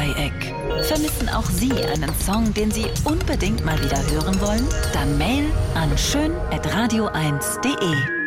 Dreieck. Vermissen auch Sie einen Song, den Sie unbedingt mal wieder hören wollen? Dann Mail an schön@radio1.de.